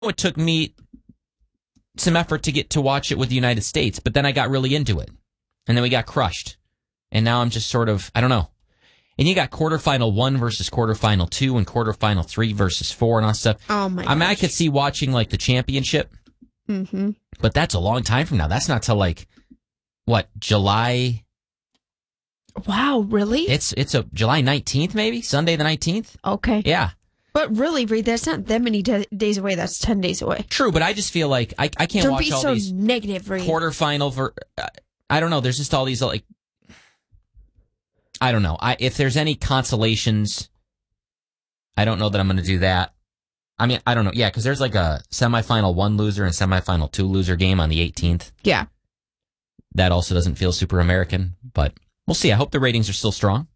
it took me some effort to get to watch it with the United States, but then I got really into it. And then we got crushed. And now I'm just sort of, I don't know. And you got quarterfinal 1 versus quarterfinal 2 and quarterfinal 3 versus 4 and all that stuff. Oh, my gosh. I mean, I could see watching, like, the championship. Mm-hmm. But that's a long time from now. That's not till, like, what, July? Wow, really? It's a July 19th, maybe? Sunday the 19th? Okay. Yeah. But really, Reed, that's not that many days away. That's 10 days away. True, but I just feel like I can't Don't watch be all so these negative, Reed. quarterfinal. I don't know. There's just all these, like, I don't know. If there's any consolations, I don't know that I'm going to do that. I mean, I don't know. Yeah, because there's like a semifinal 1 loser and semifinal 2 loser game on the 18th. Yeah. That also doesn't feel super American, but we'll see. I hope the ratings are still strong.